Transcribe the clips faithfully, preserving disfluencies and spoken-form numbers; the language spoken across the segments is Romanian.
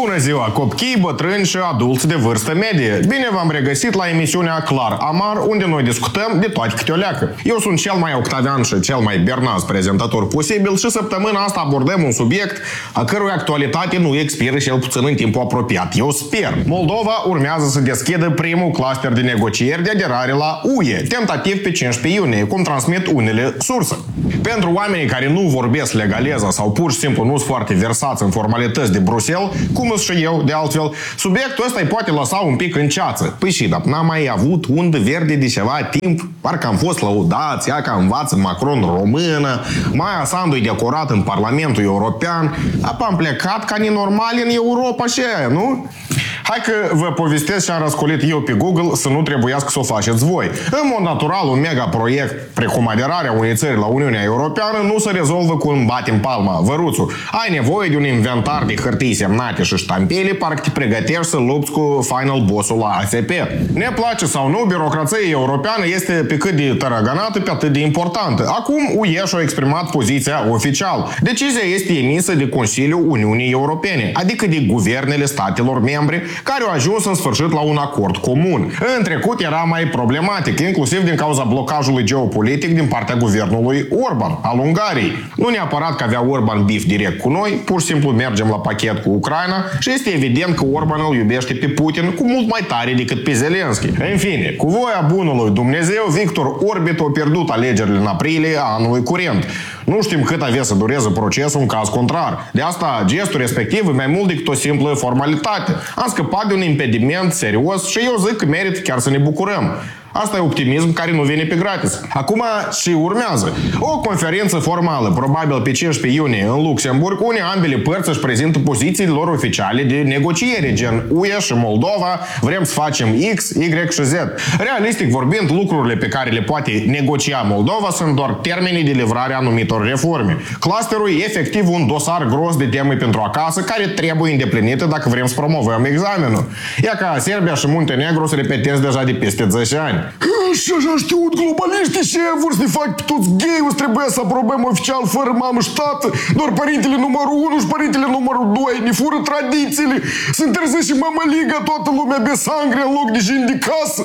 Bună ziua, copii, bătrâni și adulți de vârstă medie! Bine v-am regăsit la emisiunea Clar Amar, unde noi discutăm de toate câte o leacă. Eu sunt cel mai octavian și cel mai bernaz prezentator posibil și săptămâna asta abordăm un subiect a cărui actualitate nu expiră cel puțin în timpul apropiat. Eu sper. Moldova urmează să deschidă primul cluster de negocieri de aderare la U E, tentativ pe cincisprezece iunie, cum transmit unele surse. Pentru oamenii care nu vorbesc legaleza sau pur și simplu nu sunt foarte versați în formalități de Bruxelles, cum sunt și eu, de altfel, subiectul ăsta îi poate lăsa un pic în ceață. Păi și, dar n-am mai avut undă verde de ceva timp, parcă am fost lăudați, ea că învață Macron română, Maia Sandu e decorat în Parlamentul European, apă am plecat ca nenormali în Europa și aia, nu? Hai că vă povestesc și am răscolit eu pe Google să nu trebuiască să o faceți voi. În mod natural, un mega proiect precum aderarea unei țări la Uniunea Europeană nu se rezolvă cu un bat în palma. Văruțu, ai nevoie de un inventar de hârtii semnate și ștampele, parcă te pregătești să lupți cu final boss-ul la A S P. Ne place sau nu, birocrația europeană este pe cât de tărăgănată, pe atât de importantă. Acum U E și-a exprimat poziția oficial. Decizia este emisă de Consiliul Uniunii Europene, adică de guvernele statelor membre, care au ajuns în sfârșit la un acord comun. În trecut era mai problematic, inclusiv din cauza blocajului geopolitic din partea guvernului Orban, al Ungariei. Nu neapărat că avea Orban bif direct cu noi, pur și simplu mergem la pachet cu Ucraina și este evident că Orban îl iubește pe Putin cu mult mai tare decât pe Zelenski. În fine, cu voia bunului Dumnezeu, Victor Orbit a pierdut alegerile în aprilie a anului curent. Nu știm cât avea să dureze procesul în caz contrar. De asta, gestul respectiv e mai mult decât o simplă formalitate. Am scăpat de un impediment serios și eu zic că merită chiar să ne bucurăm. Asta e optimism care nu vine pe gratis. Acum și urmează. O conferință formală, probabil pe cincisprezece iunie, în Luxemburg, unde ambele părți își prezintă pozițiile lor oficiale de negociere, gen U E și Moldova, vrem să facem X, Y și Z. Realistic vorbind, lucrurile pe care le poate negocia Moldova sunt doar termenii de livrare a anumitor reforme. Clusterul e efectiv un dosar gros de teme pentru acasă care trebuie îndeplinită dacă vrem să promovăm examenul. Ia ca Serbia și Muntenegru se repetez deja de peste zece ani. Și așa știut globaliștii și ei vor să ne fac pe toți gay-uri, trebuie să aprobăm oficial fără mamă și tată, doar părintele numărul unu și părintele numărul doi, ne fură tradițiile, se întârzie și mămăliga, toată lumea be sangre în loc de jin de casă.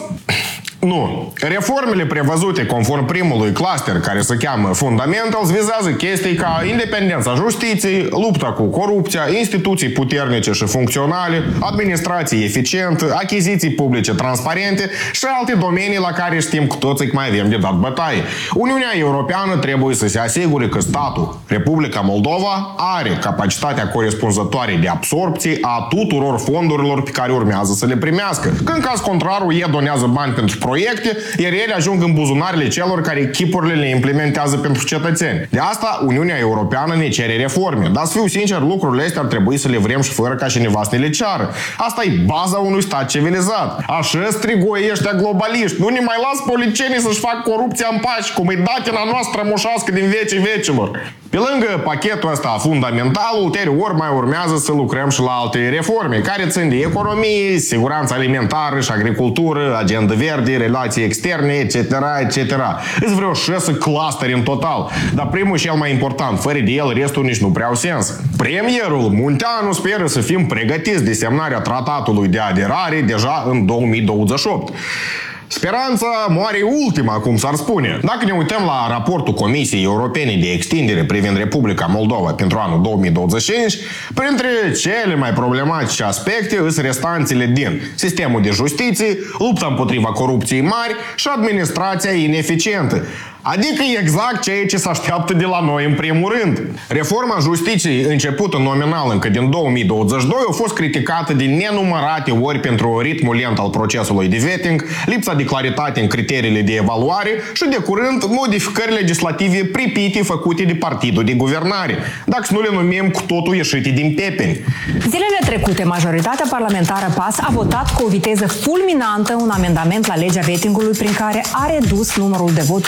Nu. Reformele prevăzute conform primului cluster, care se cheamă Fundamentals, vizează chestii ca independența justiției, lupta cu corupția, instituții puternice și funcționale, administrație eficientă, achiziții publice transparente și alte domenii la care știm cu toții că mai avem de dat bătaie. Uniunea Europeană trebuie să se asigure că statul, Republica Moldova, are capacitatea corespunzătoare de absorpție a tuturor fondurilor pe care urmează să le primească. Că în caz contrar, U E donează bani pentru proiecte, iar ele ajung în buzunarele celor care echipurile le implementează pentru cetățeni. De asta, Uniunea Europeană ne cere reforme. Dar să fiu sincer, lucrurile astea ar trebui să le vrem și fără ca cineva să ne le ceară. Asta e baza unui stat civilizat. Așa strigoi ăștia globaliști. Nu ne mai las politicienii să-și facă corupția în pași, cum e datina noastră moșească din vecii vecilor. Pe lângă pachetul ăsta fundamental, ulterior mai urmează să lucrăm și la alte reforme, care țin de economie, siguranță alimentară și agricultură, agenda verde, relații externe, et cetera, et cetera. Îți vreo șase clustere în total. Dar primul și cel mai important, fără de el, restul nici nu prea au sens. Premierul Munteanu speră să fim pregătiți de semnarea tratatului de aderare deja în două mii douăzeci și opt. Speranța moare ultima, cum s-ar spune. Dacă ne uităm la raportul Comisiei Europene de Extindere privind Republica Moldova pentru anul două mii douăzeci și cinci, printre cele mai problematice aspecte sunt restanțele din sistemul de justiție, lupta împotriva corupției mari și administrația ineficientă. Adică exact ceea ce se așteaptă de la noi în primul rând. Reforma justiției, începută nominal încă din două mii douăzeci și doi, a fost criticată de nenumărate ori pentru ritmul lent al procesului de vetting, lipsa de claritate în criteriile de evaluare și, de curând, modificări legislative pripite făcute de partidul de guvernare, dacă să nu le numim cu totul ieșite din pepeni. Zilele trecute, majoritatea parlamentară P A S a votat cu o viteză fulminantă un amendament la legea vettingului prin care a redus numărul de voturi necesare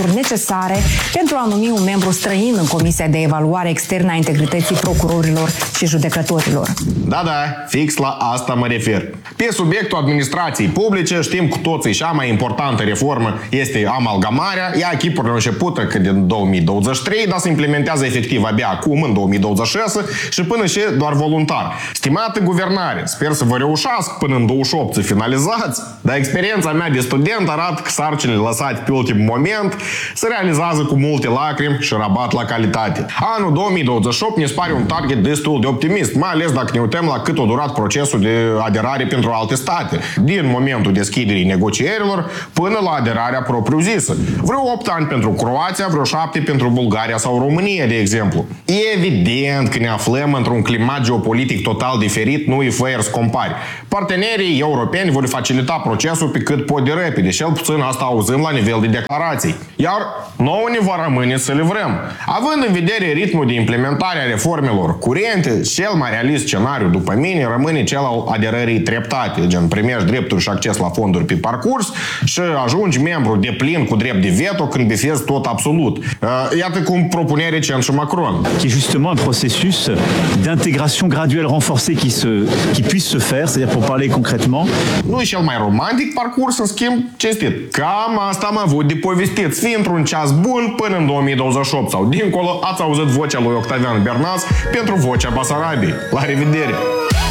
necesare pentru a numi un membru străin în Comisia de Evaluare Externă a Integrității Procurorilor și Judecătorilor. Da, da, fix la asta mă refer. Pe subiectul administrației publice știm cu toții cea mai importantă reformă este amalgamarea. Ea echipurile începută că din două mii douăzeci și trei, dar se implementează efectiv abia acum, în două mii douăzeci și șase și până și doar voluntar. Stimată guvernare, sper să vă reușească până în douăzeci și opt să finalizați, dar experiența mea de student arată că sarcinile lăsate pe ultim moment se realizează cu multe lacrimi și rabat la calitate. Anul două mii douăzeci și opt ne pare un target destul de optimist, mai ales dacă ne uităm la cât a durat procesul de aderare pentru alte state, din momentul deschiderii negocierilor până la aderarea propriu-zisă. Vreo opt ani pentru Croația, vreo șapte pentru Bulgaria sau România, de exemplu. Evident că ne aflăm într-un climat geopolitic total diferit, nu e făier să compari. Partenerii europeni vor facilita procesul pe cât pot de repede, cel puțin asta auzim la nivel de declarații. Iar nouă ne va rămâne să livrăm. Având în vedere ritmul de implementare a reformelor curente, cel mai realist scenariu după mine rămâne cel al aderării treptate, gen primești drepturi și acces la fonduri pe parcurs și ajungi membru de plin cu drept de veto când bifezi tot absolut. Iată cum propune recent și Macron. Qui est justement un processus d'intégration graduelle renforcée qui, se, qui puisse se faire, c'est-à-dire pour parler concrètement. Nu e cel mai romantic parcurs, în schimb, cinstit. Cam asta am avut de povestit. Fii într-un ceas bun până în două mii douăzeci și opt sau dincolo, ați auzit vocea lui Octavian Bernas pentru Vocea Basarabiei. La revedere!